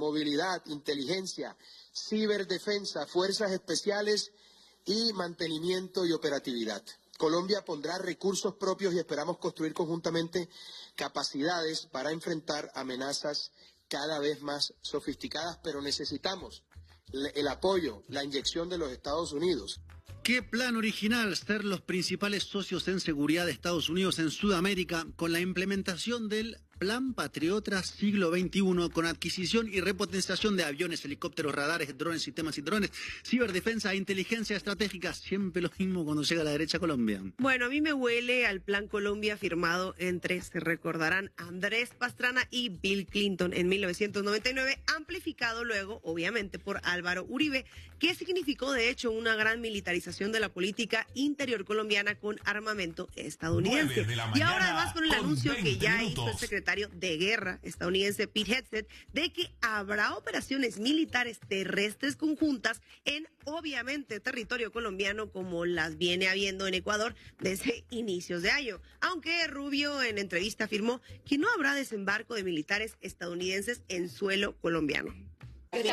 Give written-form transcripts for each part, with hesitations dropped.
movilidad, inteligencia, ciberdefensa, fuerzas especiales y mantenimiento y operatividad. Colombia pondrá recursos propios y esperamos construir conjuntamente capacidades para enfrentar amenazas cada vez más sofisticadas, pero necesitamos el apoyo, la inyección de los Estados Unidos. ¿Qué plan original ser los principales socios en seguridad de Estados Unidos en Sudamérica con la implementación del Plan Patriota siglo XXI con adquisición y repotenciación de aviones, helicópteros, radares, drones, sistemas y drones, ciberdefensa e inteligencia estratégica? Siempre lo mismo cuando llega a la derecha a Colombia. Bueno, a mí me huele al Plan Colombia firmado entre, se recordarán, Andrés Pastrana y Bill Clinton en 1999, amplificado luego, obviamente, por Álvaro Uribe, que significó, de hecho, una gran militarización de la política interior colombiana con armamento estadounidense. Y ahora, además, con el anuncio que ya hizo el secretario de Guerra estadounidense Pete Hegseth de que habrá operaciones militares terrestres conjuntas en, obviamente, territorio colombiano, como las viene habiendo en Ecuador desde inicios de año. Aunque Rubio en entrevista afirmó que no habrá desembarco de militares estadounidenses en suelo colombiano. I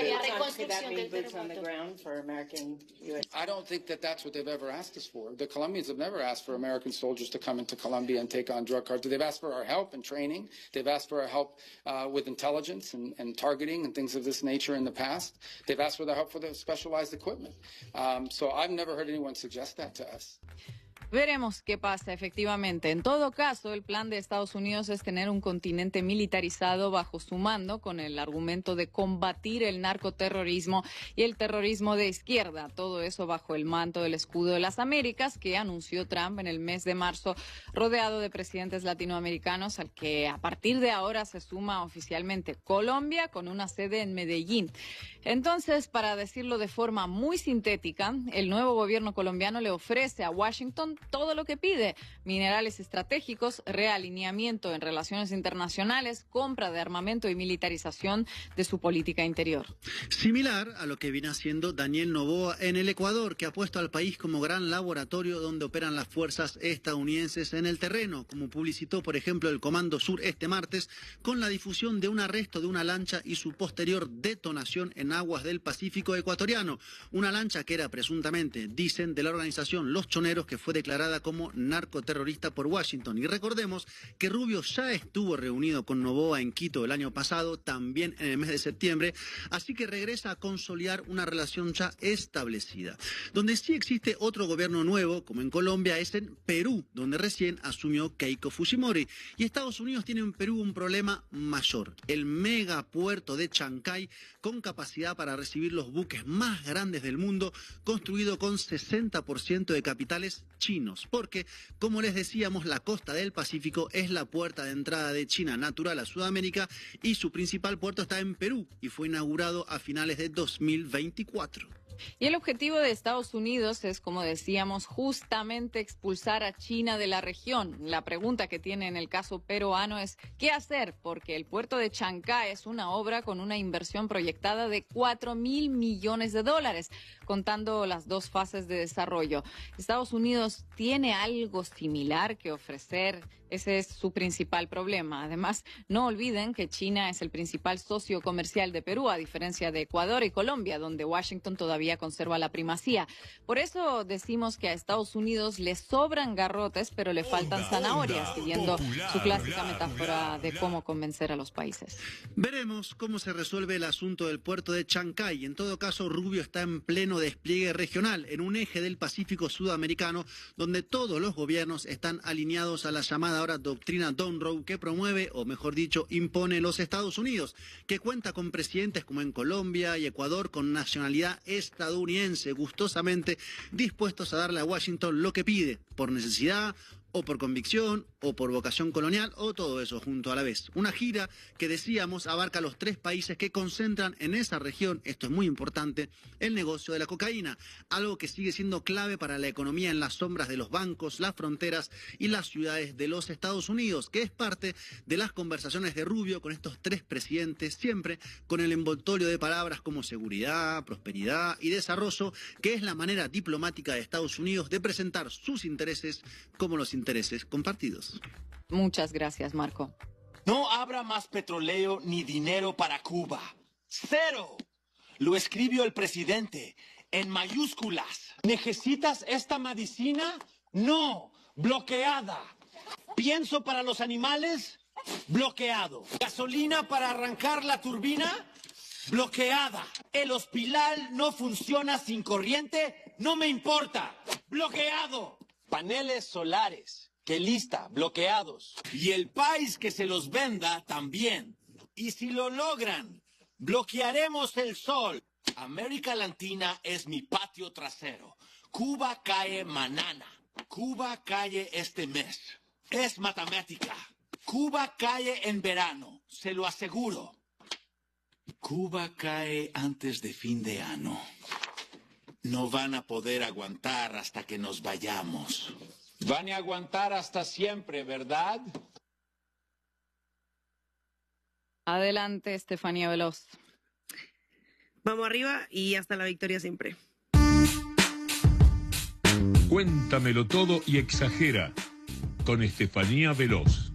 don't think that that's what they've ever asked us for. The Colombians have never asked for American soldiers to come into Colombia and take on drug cartels. They've asked for our help in training. They've asked for our help with intelligence and targeting and things of this nature in the past. They've asked for the help for the specialized equipment. So I've never heard anyone suggest that to us. Veremos qué pasa, efectivamente. En todo caso, el plan de Estados Unidos es tener un continente militarizado bajo su mando, con el argumento de combatir el narcoterrorismo y el terrorismo de izquierda. Todo eso bajo el manto del escudo de las Américas que anunció Trump en el mes de marzo, rodeado de presidentes latinoamericanos, al que a partir de ahora se suma oficialmente Colombia, con una sede en Medellín. Entonces, para decirlo de forma muy sintética, el nuevo gobierno colombiano le ofrece a Washington todo lo que pide: minerales estratégicos, realineamiento en relaciones internacionales, compra de armamento y militarización de su política interior. Similar a lo que viene haciendo Daniel Noboa en el Ecuador, que ha puesto al país como gran laboratorio donde operan las fuerzas estadounidenses en el terreno, como publicitó, por ejemplo, el Comando Sur este martes, con la difusión de un arresto de una lancha y su posterior detonación en aguas del Pacífico ecuatoriano. Una lancha que era presuntamente, dicen, de la organización Los Choneros, que fue declarada como narcoterrorista por Washington. Y recordemos que Rubio ya estuvo reunido con Noboa en Quito el año pasado, también en el mes de septiembre, así que regresa a consolidar una relación ya establecida. Donde sí existe otro gobierno nuevo, como en Colombia, es en Perú, donde recién asumió Keiko Fujimori. Y Estados Unidos tiene en Perú un problema mayor: el megapuerto de Chancay, con capacidad para recibir los buques más grandes del mundo, construido con 60% de capitales chinos, porque, como les decíamos, la costa del Pacífico es la puerta de entrada de China natural a Sudamérica y su principal puerto está en Perú y fue inaugurado a finales de 2024. Y el objetivo de Estados Unidos es, como decíamos, justamente expulsar a China de la región. La pregunta que tiene en el caso peruano es ¿qué hacer? Porque el puerto de Chancay es una obra con una inversión proyectada de $4.000 millones, contando las dos fases de desarrollo. Estados Unidos tiene algo similar que ofrecer. Ese es su principal problema. Además, no olviden que China es el principal socio comercial de Perú, a diferencia de Ecuador y Colombia, donde Washington todavía conserva la primacía. Por eso decimos que a Estados Unidos le sobran garrotes, pero le faltan zanahorias, siguiendo su clásica metáfora de cómo convencer a los países. Veremos cómo se resuelve el asunto del puerto de Chancay. En todo caso, Rubio está en pleno despliegue regional, en un eje del Pacífico sudamericano, donde todos los gobiernos están alineados a la llamada ahora doctrina Monroe, que promueve, o mejor dicho, impone los Estados Unidos, que cuenta con presidentes como en Colombia y Ecuador con nacionalidad estadounidense, gustosamente dispuestos a darle a Washington lo que pide, por necesidad, o por convicción, o por vocación colonial, o todo eso junto a la vez. Una gira que, decíamos, abarca los 3 países que concentran en esa región, esto es muy importante, el negocio de la cocaína, algo que sigue siendo clave para la economía en las sombras de los bancos, las fronteras y las ciudades de los Estados Unidos, que es parte de las conversaciones de Rubio con estos 3 presidentes, siempre con el envoltorio de palabras como seguridad, prosperidad y desarrollo, que es la manera diplomática de Estados Unidos de presentar sus intereses como los intereses compartidos. Muchas gracias, Marco. No habrá más petróleo ni dinero para Cuba. Cero. Lo escribió el presidente en mayúsculas. ¿Necesitas esta medicina? No. Bloqueada. ¿Pienso para los animales? Bloqueado. ¿Gasolina para arrancar la turbina? Bloqueada. ¿El hospital no funciona sin corriente? No me importa. Bloqueado. Paneles solares. ¿Qué lista? Bloqueados. Y el país que se los venda también. Y si lo logran, bloquearemos el sol. América Latina es mi patio trasero. Cuba cae mañana. Cuba cae este mes. Es matemática. Cuba cae en verano, se lo aseguro. Cuba cae antes de fin de año. No van a poder aguantar hasta que nos vayamos. Van a aguantar hasta siempre, ¿verdad? Adelante, Estefanía Veloz. Vamos arriba y hasta la victoria siempre. Cuéntamelo todo y exagera, con Estefanía Veloz.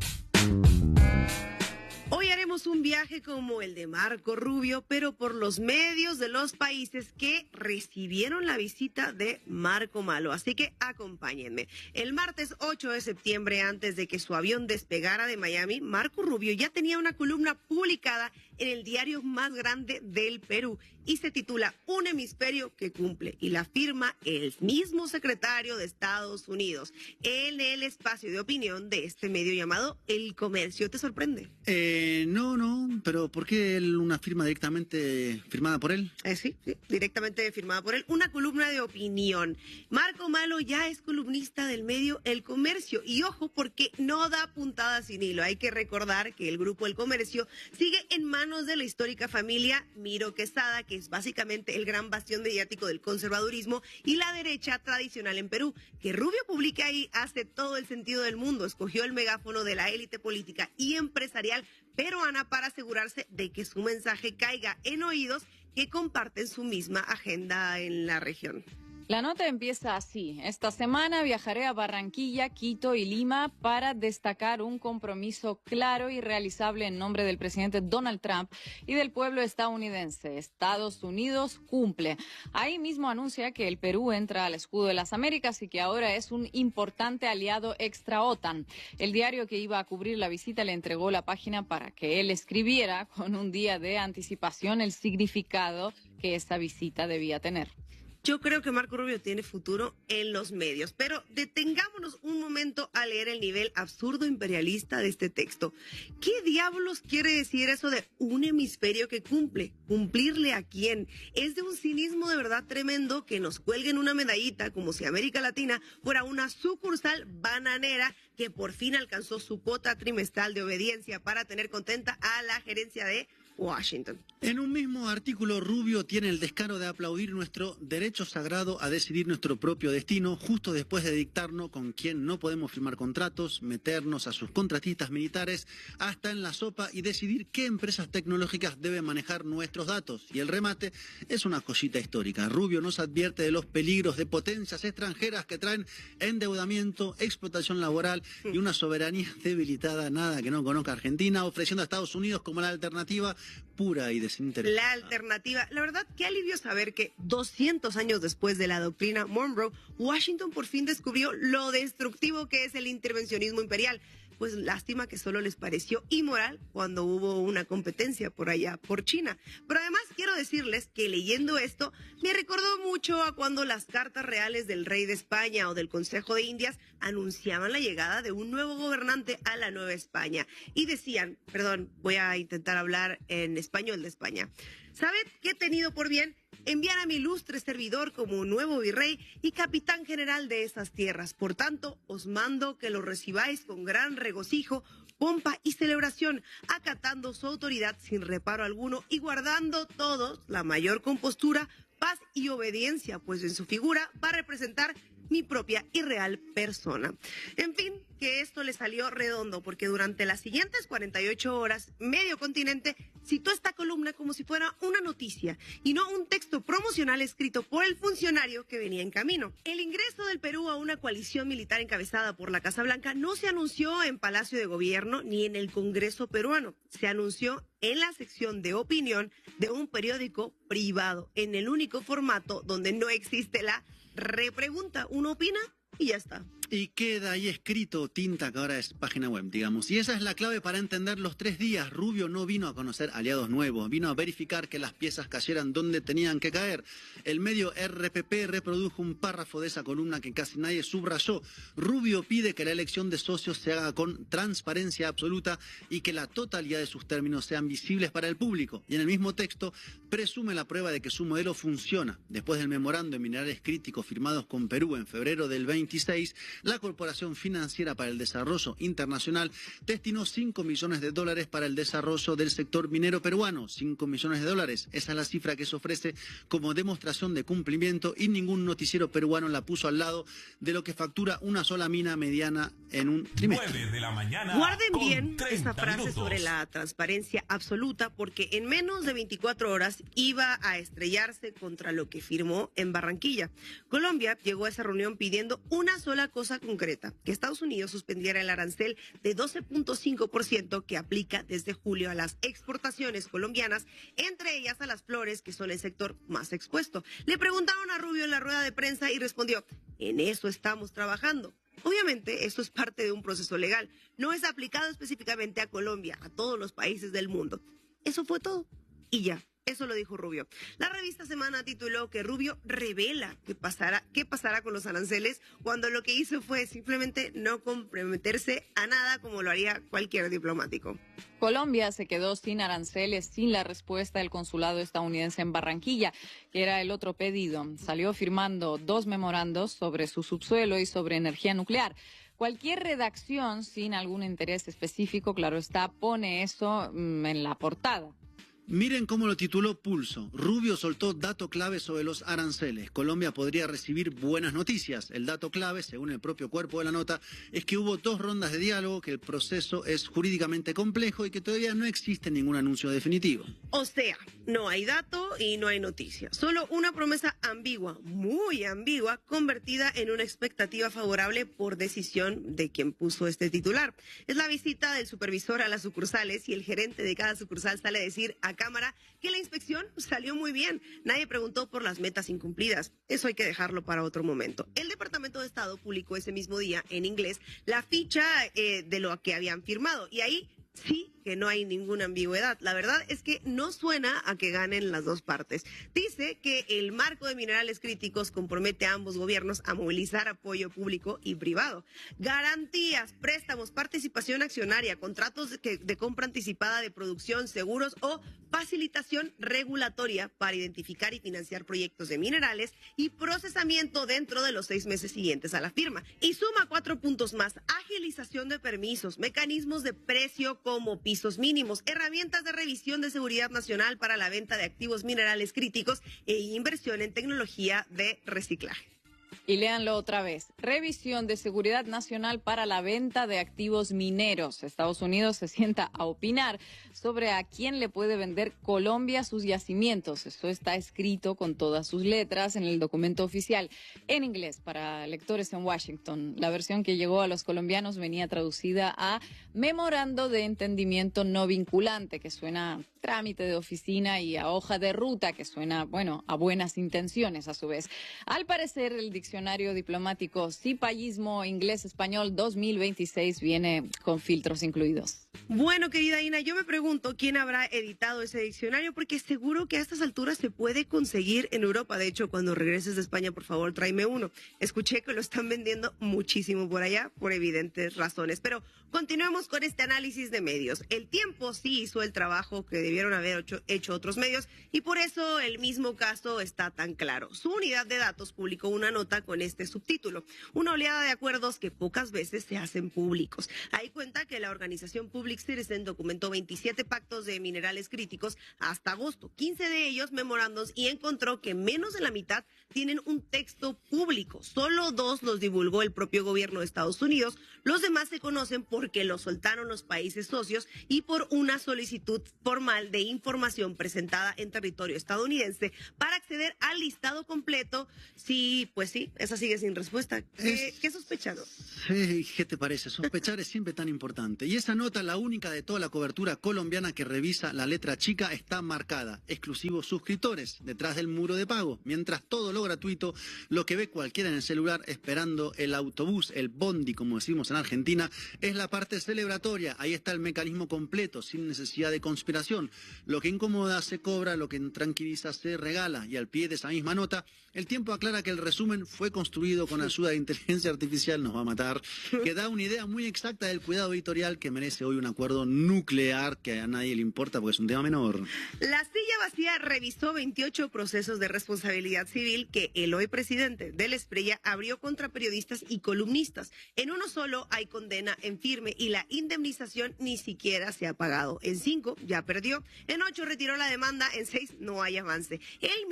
Hoy haremos un viaje como el de Marco Rubio, pero por los medios de los países que recibieron la visita de Marco Malo. Así que acompáñenme. El martes 8 de septiembre, antes de que su avión despegara de Miami, Marco Rubio ya tenía una columna publicada en el diario más grande del Perú y se titula Un hemisferio que cumple, y la firma el mismo secretario de Estados Unidos en el espacio de opinión de este medio llamado El Comercio. ¿Te sorprende? No, pero ¿por qué una firma directamente firmada por él? Sí, directamente firmada por él. Una columna de opinión. Marco Malo ya es columnista del medio El Comercio. Y ojo, porque no da puntada sin hilo. Hay que recordar que el grupo El Comercio sigue en manos de la histórica familia Miro Quesada, que es básicamente el gran bastión mediático del conservadurismo y la derecha tradicional en Perú. Que Rubio publique ahí hace todo el sentido del mundo. Escogió el megáfono de la élite política y empresarial peruana para asegurarse de que su mensaje caiga en oídos que comparten su misma agenda en la región. La nota empieza así. Esta semana viajaré a Barranquilla, Quito y Lima para destacar un compromiso claro y realizable en nombre del presidente Donald Trump y del pueblo estadounidense. Estados Unidos cumple. Ahí mismo anuncia que el Perú entra al escudo de las Américas y que ahora es un importante aliado extra OTAN. El diario que iba a cubrir la visita le entregó la página para que él escribiera con un día de anticipación el significado que esta visita debía tener. Yo creo que Marco Rubio tiene futuro en los medios, pero detengámonos un momento a leer el nivel absurdo imperialista de este texto. ¿Qué diablos quiere decir eso de un hemisferio que cumple? ¿Cumplirle a quién? Es de un cinismo de verdad tremendo que nos cuelguen una medallita como si América Latina fuera una sucursal bananera que por fin alcanzó su cuota trimestral de obediencia para tener contenta a la gerencia de Washington. En un mismo artículo, Rubio tiene el descaro de aplaudir nuestro derecho sagrado a decidir nuestro propio destino, justo después de dictarnos con quién no podemos firmar contratos, meternos a sus contratistas militares hasta en la sopa y decidir qué empresas tecnológicas deben manejar nuestros datos. Y el remate es una joyita histórica. Rubio nos advierte de los peligros de potencias extranjeras que traen endeudamiento, explotación laboral y una soberanía debilitada, nada que no conozca Argentina, ofreciendo a Estados Unidos como la alternativa pura y desinteresada. La alternativa. La verdad, qué alivio saber que 200 años después de la doctrina Monroe, Washington por fin descubrió lo destructivo que es el intervencionismo imperial. Pues lástima que solo les pareció inmoral cuando hubo una competencia por allá, por China. Pero además quiero decirles que leyendo esto me recordó mucho a cuando las cartas reales del rey de España o del Consejo de Indias anunciaban la llegada de un nuevo gobernante a la Nueva España. Y decían, perdón, voy a intentar hablar en español de España. ¿Sabed qué he tenido por bien? Enviar a mi ilustre servidor como nuevo virrey y capitán general de esas tierras. Por tanto, os mando que lo recibáis con gran regocijo, pompa y celebración, acatando su autoridad sin reparo alguno y guardando todos la mayor compostura, paz y obediencia, pues en su figura va a representar mi propia y real persona. En fin, que esto le salió redondo, porque durante las siguientes 48 horas, medio continente citó esta columna como si fuera una noticia y no un texto promocional escrito por el funcionario que venía en camino. El ingreso del Perú a una coalición militar encabezada por la Casa Blanca no se anunció en Palacio de Gobierno ni en el Congreso peruano. Se anunció en la sección de opinión de un periódico privado, en el único formato donde no existe la repregunta. Uno opina y ya está. Y queda ahí escrito tinta, que ahora es página web, digamos. Y esa es la clave para entender los 3 días. Rubio no vino a conocer aliados nuevos, vino a verificar que las piezas cayeran donde tenían que caer. El medio RPP reprodujo un párrafo de esa columna que casi nadie subrayó. Rubio pide que la elección de socios se haga con transparencia absoluta y que la totalidad de sus términos sean visibles para el público. Y en el mismo texto presume la prueba de que su modelo funciona. Después del memorando de minerales críticos firmados con Perú en febrero del 26, la Corporación Financiera para el Desarrollo Internacional destinó $5 millones para el desarrollo del sector minero peruano. $5 millones. Esa es la cifra que se ofrece como demostración de cumplimiento y ningún noticiero peruano la puso al lado de lo que factura una sola mina mediana en un trimestre. 9 de la mañana. Guarden bien 30 esta frase minutos. sobre la transparencia absoluta, porque en menos de 24 horas iba a estrellarse contra lo que firmó en Barranquilla. Colombia llegó a esa reunión pidiendo una sola cosa concreta: que Estados Unidos suspendiera el arancel de 12.5% que aplica desde julio a las exportaciones colombianas, entre ellas a las flores, que son el sector más expuesto. Le preguntaron a Rubio en la rueda de prensa y respondió: en eso estamos trabajando. Obviamente, esto es parte de un proceso legal. No es aplicado específicamente a Colombia, a todos los países del mundo. Eso fue todo. Y ya. Eso lo dijo Rubio. La revista Semana tituló que Rubio revela qué pasará con los aranceles, cuando lo que hizo fue simplemente no comprometerse a nada, como lo haría cualquier diplomático. Colombia se quedó sin aranceles, sin la respuesta del consulado estadounidense en Barranquilla, que era el otro pedido. Salió firmando 2 memorandos sobre su subsuelo y sobre energía nuclear. Cualquier redacción sin algún interés específico, claro está, pone eso en la portada. Miren cómo lo tituló Pulso. Rubio soltó dato clave sobre los aranceles. Colombia podría recibir buenas noticias. El dato clave, según el propio cuerpo de la nota, es que hubo 2 rondas de diálogo, que el proceso es jurídicamente complejo y que todavía no existe ningún anuncio definitivo. O sea, no hay dato y no hay noticia. Solo una promesa ambigua, muy ambigua, convertida en una expectativa favorable por decisión de quien puso este titular. Es la visita del supervisor a las sucursales y el gerente de cada sucursal sale a decir a cámara que la inspección salió muy bien. Nadie preguntó por las metas incumplidas. Eso hay que dejarlo para otro momento. El Departamento de Estado publicó ese mismo día en inglés la ficha de lo que habían firmado. Y ahí sí que no hay ninguna ambigüedad. La verdad es que no suena a que ganen las dos partes. Dice que el marco de minerales críticos compromete a ambos gobiernos a movilizar apoyo público y privado. Garantías, préstamos, participación accionaria, contratos de compra anticipada de producción, seguros o facilitación regulatoria para identificar y financiar proyectos de minerales y procesamiento dentro de los 6 meses siguientes a la firma. Y suma 4 puntos más: agilización de permisos, mecanismos de precio como pisos mínimos, herramientas de revisión de seguridad nacional para la venta de activos minerales críticos e inversión en tecnología de reciclaje. Y léanlo otra vez. Revisión de seguridad nacional para la venta de activos mineros. Estados Unidos se sienta a opinar sobre a quién le puede vender Colombia sus yacimientos. Eso está escrito con todas sus letras en el documento oficial en inglés para lectores en Washington. La versión que llegó a los colombianos venía traducida a memorando de entendimiento no vinculante, que suena a trámite de oficina, y a hoja de ruta, que suena, bueno, a buenas intenciones a su vez. Al parecer, el diccionario diplomático Cipallismo Inglés-Español 2026 viene con filtros incluidos. Bueno, querida Ina, yo me pregunto quién habrá editado ese diccionario, porque seguro que a estas alturas se puede conseguir en Europa. De hecho, cuando regreses de España, por favor, tráeme uno. Escuché que lo están vendiendo muchísimo por allá, por evidentes razones. Pero continuemos con este análisis de medios. El Tiempo sí hizo el trabajo que debieron haber hecho otros medios, y por eso el mismo caso está tan claro. Su unidad de datos publicó una nota con este subtítulo: una oleada de acuerdos que pocas veces se hacen públicos. Ahí cuenta que la organización Public Citizen documentó 27 pactos de minerales críticos hasta agosto, 15 de ellos memorandos, y encontró que menos de la mitad tienen un texto público. Solo 2 los divulgó el propio gobierno de Estados Unidos. Los demás se conocen por porque lo soltaron los países socios y por una solicitud formal de información presentada en territorio estadounidense para acceder al listado completo. Sí, pues sí, esa sigue sin respuesta. ¿Qué sospecharon? ¿Qué te parece? Sospechar es siempre tan importante. Y esa nota, la única de toda la cobertura colombiana que revisa la letra chica, está marcada. Exclusivos suscriptores, detrás del muro de pago. Mientras todo lo gratuito, lo que ve cualquiera en el celular esperando el autobús, el bondi, como decimos en Argentina, es la parte celebratoria. Ahí está el mecanismo completo, sin necesidad de conspiración. Lo que incomoda se cobra, lo que tranquiliza se regala. Y al pie de esa misma nota, El Tiempo aclara que el resumen fue construido con ayuda de inteligencia artificial, nos va a matar, que da una idea muy exacta del cuidado editorial que merece hoy un acuerdo nuclear que a nadie le importa porque es un tema menor. La silla vacía revisó 28 procesos de responsabilidad civil que el hoy presidente del Espriella abrió contra periodistas y columnistas. En uno solo hay condena en firme y la indemnización ni siquiera se ha pagado. En 5 ya perdió, en 8 retiró la demanda, en 6 no hay avance.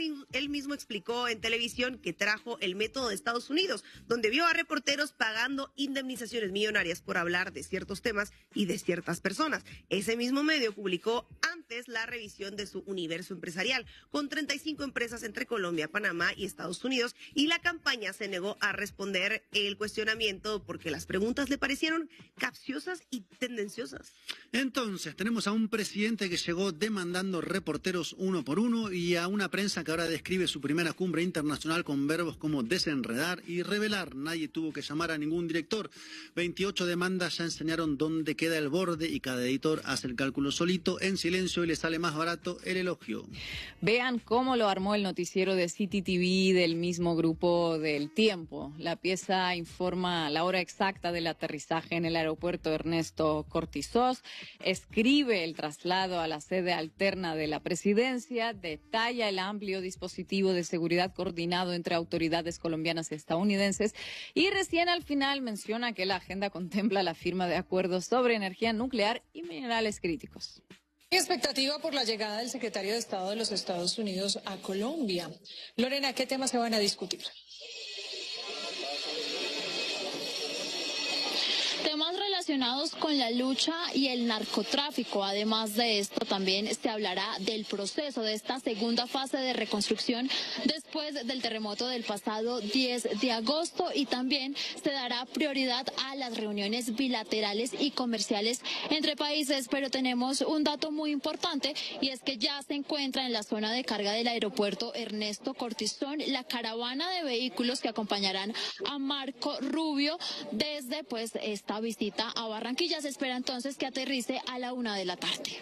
Él mismo explicó en televisión que trajo el método de Estados Unidos, donde vio a reporteros pagando indemnizaciones millonarias por hablar de ciertos temas y de ciertas personas. Ese mismo medio publicó antes la revisión de su universo empresarial, con 35 empresas entre Colombia, Panamá y Estados Unidos, y la campaña se negó a responder el cuestionamiento porque las preguntas le parecieron capciosas y tendenciosas. Entonces, tenemos a un presidente que llegó demandando reporteros uno por uno y a una prensa que ahora describe su primera cumbre internacional con verbos como desenredar y revelar. Nadie tuvo que llamar a ningún director. 28 demandas ya enseñaron dónde queda el borde y cada editor hace el cálculo solito, en silencio, y le sale más barato el elogio. Vean cómo lo armó el noticiero de City TV del mismo grupo del Tiempo. La pieza informa la hora exacta del aterrizaje en el aeropuerto Ernesto Cortizós, escribe el traslado a la sede alterna de la presidencia, detalla el amplio dispositivo de seguridad coordinado entre autoridades colombianas y estadounidenses y recién al final menciona que la agenda contempla la firma de acuerdos sobre energía nuclear y minerales críticos. Expectativa por la llegada del secretario de Estado de los Estados Unidos a Colombia. Lorena, ¿qué temas se van a discutir? Temas relacionados con la lucha y el narcotráfico. Además de esto, también se hablará del proceso de esta segunda fase de reconstrucción después del terremoto del pasado 10 de agosto y también se dará prioridad a las reuniones bilaterales y comerciales entre países. Pero tenemos un dato muy importante y es que ya se encuentra en la zona de carga del aeropuerto Ernesto Cortizón la caravana de vehículos que acompañarán a Marco Rubio desde esta visita a Barranquilla. Se espera entonces que aterrice a la 1 de la tarde.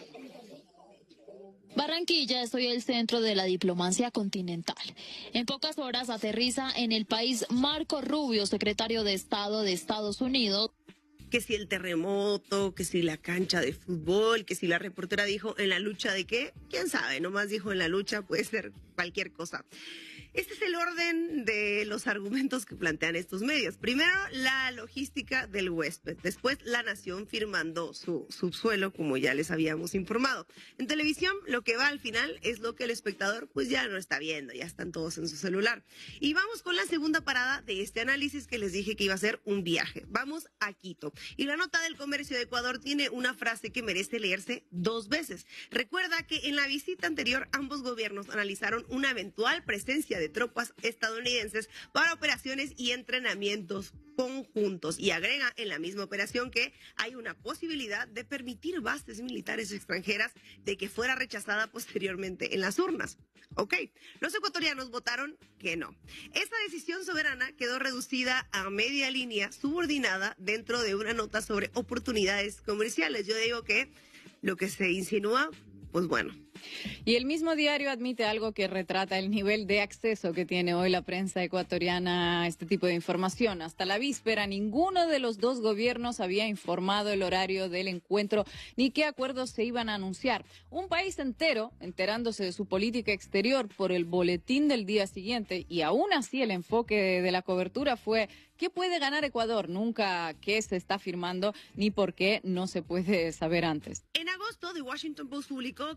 Barranquilla es hoy el centro de la diplomacia continental. En pocas horas aterriza en el país Marco Rubio, secretario de Estado de Estados Unidos. Que si el terremoto, que si la cancha de fútbol, que si la reportera dijo en la lucha de qué, quién sabe, nomás dijo en la lucha, puede ser cualquier cosa. Este es el orden de los argumentos que plantean estos medios. Primero, la logística del huésped. Después, la nación firmando su subsuelo, como ya les habíamos informado. En televisión, lo que va al final es lo que el espectador pues ya no está viendo, ya están todos en su celular. Y vamos con la segunda parada de este análisis que les dije que iba a ser un viaje. Vamos a Quito. Y la nota del Comercio de Ecuador tiene una frase que merece leerse 2 veces. Recuerda que en la visita anterior ambos gobiernos analizaron una eventual presencia de tropas estadounidenses para operaciones y entrenamientos conjuntos, y agrega en la misma operación que hay una posibilidad de permitir bases militares extranjeras de que fuera rechazada posteriormente en las urnas. Ok, los ecuatorianos votaron que no. Esa decisión soberana quedó reducida a media línea subordinada dentro de una nota sobre oportunidades comerciales. Yo digo que lo que se insinúa, pues bueno. Y el mismo diario admite algo que retrata el nivel de acceso que tiene hoy la prensa ecuatoriana a este tipo de información. Hasta la víspera, ninguno de los dos gobiernos había informado el horario del encuentro ni qué acuerdos se iban a anunciar. Un país entero enterándose de su política exterior por el boletín del día siguiente, y aún así el enfoque de la cobertura fue ¿qué puede ganar Ecuador? Nunca qué se está firmando ni por qué no se puede saber antes. En agosto, The Washington Post publicó que los ataques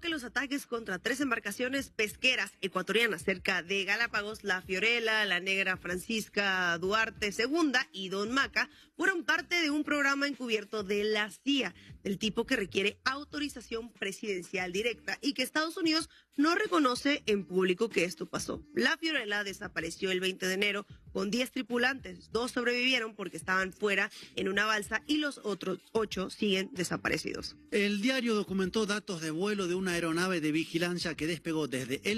ataques contra 3 embarcaciones pesqueras ecuatorianas cerca de Galápagos. La Fiorella, la Negra Francisca Duarte II y Don Maca fueron parte de un programa encubierto de la CIA, del tipo que requiere autorización presidencial directa y que Estados Unidos no reconoce en público que esto pasó. La Fiorella desapareció el 20 de enero con 10 tripulantes. 2 sobrevivieron porque estaban fuera en una balsa y los otros 8 siguen desaparecidos. El diario documentó datos de vuelo de una aeronave de vigilancia que despegó desde el